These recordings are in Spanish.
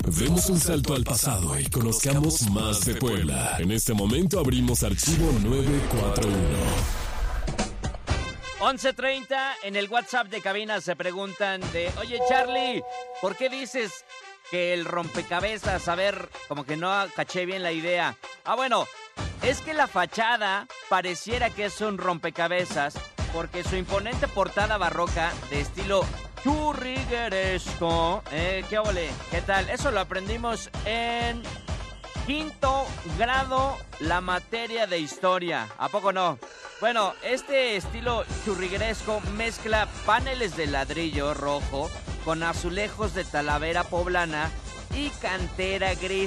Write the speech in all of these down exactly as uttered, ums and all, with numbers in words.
Demos un salto al pasado y conozcamos más de Puebla. En este momento abrimos archivo nueve cuatro uno. once treinta, en el WhatsApp de cabina se preguntan de, oye Charlie, ¿por qué dices que el rompecabezas? A ver, como que no caché bien la idea. Ah, bueno, es que la fachada pareciera que es un rompecabezas porque su imponente portada barroca de estilo churrigueresco, eh, ¿qué ole? ¿Qué tal? Eso lo aprendimos en quinto grado, la materia de historia. ¿A poco no? Bueno, este estilo churrigueresco mezcla paneles de ladrillo rojo con azulejos de talavera poblana y cantera gris.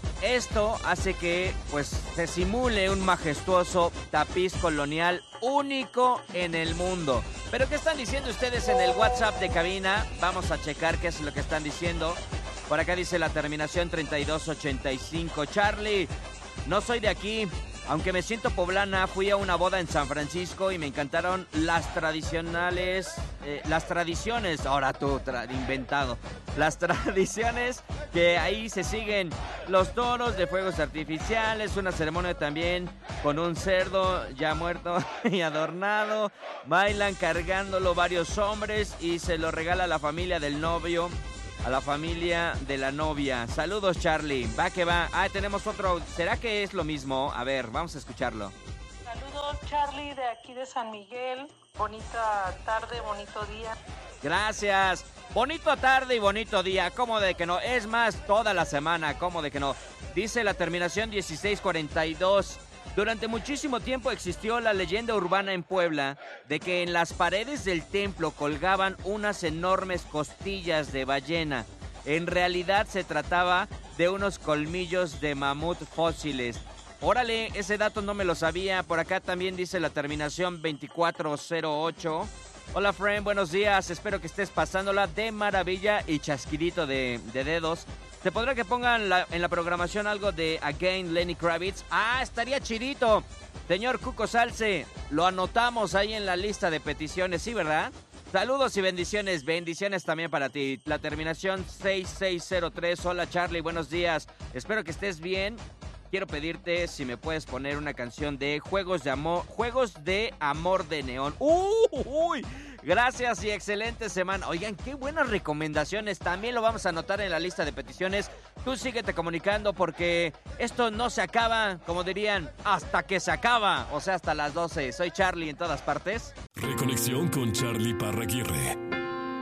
Esto hace que, pues, se simule un majestuoso tapiz colonial único en el mundo. ¿Pero qué están diciendo ustedes en el WhatsApp de cabina? Vamos a checar qué es lo que están diciendo. Por acá dice la terminación treinta y dos ochenta y cinco. Charlie, no soy de aquí. Aunque me siento poblana, fui a una boda en San Francisco y me encantaron las tradicionales, eh, las tradiciones, ahora tú, tra- inventado, las tradiciones que ahí se siguen, los toros de fuegos artificiales, una ceremonia también con un cerdo ya muerto y adornado, bailan cargándolo varios hombres y se lo regala a la familia del novio, a la familia de la novia. Saludos, Charlie. Va que va. Ah, tenemos otro. ¿Será que es lo mismo? A ver, vamos a escucharlo. Saludos, Charlie, de aquí de San Miguel. Bonita tarde, bonito día. Gracias. Bonito tarde y bonito día. ¿Cómo de que no? Es más, toda la semana. ¿Cómo de que no? Dice la terminación dieciséis cuarenta y dos. Durante muchísimo tiempo existió la leyenda urbana en Puebla de que en las paredes del templo colgaban unas enormes costillas de ballena. En realidad se trataba de unos colmillos de mamut fósiles. Órale, ese dato no me lo sabía. Por acá también dice la terminación veinticuatro cero ocho. Hola, friend, buenos días. Espero que estés pasándola de maravilla y chasquidito de, de dedos. ¿Se podrá que pongan la, en la programación algo de Again Lenny Kravitz? Ah, estaría chidito. Señor Cuco Salce, lo anotamos ahí en la lista de peticiones, ¿sí, verdad? Saludos y bendiciones, bendiciones también para ti. La terminación seis seis cero tres. Hola, Charlie, buenos días. Espero que estés bien. Quiero pedirte si me puedes poner una canción de Juegos de Amor, Juegos de Amor de Neón. ¡Uy! Gracias y excelente semana. Oigan, qué buenas recomendaciones. También lo vamos a anotar en la lista de peticiones. Tú síguete comunicando porque esto no se acaba, como dirían, hasta que se acaba. O sea, hasta las doce. Soy Charlie en todas partes. Reconexión con Charlie Parraguirre.